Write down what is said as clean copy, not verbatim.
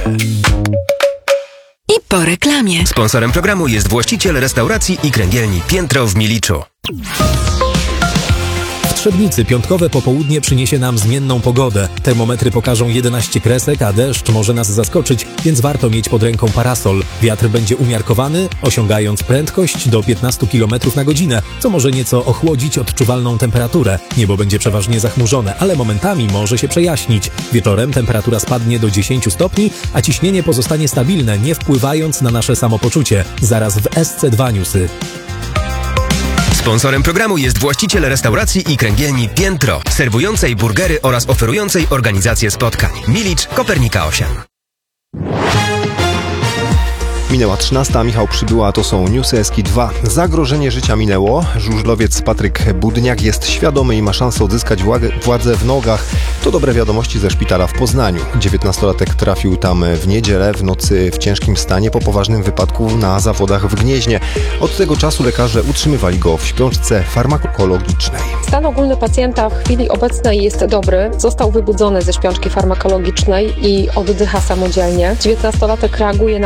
I po reklamie. Sponsorem programu jest właściciel restauracji i kręgielni Piętro w Miliczu. W Trzebnicy piątkowe popołudnie przyniesie nam zmienną pogodę. Termometry pokażą 11 kresek, a deszcz może nas zaskoczyć, więc warto mieć pod ręką parasol. Wiatr będzie umiarkowany, osiągając prędkość do 15 km na godzinę, co może nieco ochłodzić odczuwalną temperaturę. Niebo będzie przeważnie zachmurzone, ale momentami może się przejaśnić. Wieczorem temperatura spadnie do 10 stopni, a ciśnienie pozostanie stabilne, nie wpływając na nasze samopoczucie. Zaraz w SC2 Newsy. Sponsorem programu jest właściciel restauracji i kręgielni Piętro, serwującej burgery oraz oferującej organizację spotkań. Milicz, Kopernika 8. Minęła 13, Michał Przybyła, to są Newsy SK2. Zagrożenie życia minęło. Żużlowiec Patryk Budniak jest świadomy i ma szansę odzyskać władzę w nogach. To dobre wiadomości ze szpitala w Poznaniu. 19-latek trafił tam w niedzielę w nocy w ciężkim stanie po poważnym wypadku na zawodach w Gnieźnie. Od tego czasu lekarze utrzymywali go w śpiączce farmakologicznej. Stan ogólny pacjenta w chwili obecnej jest dobry. Został wybudzony ze śpiączki farmakologicznej i oddycha samodzielnie. 19-latek reaguje na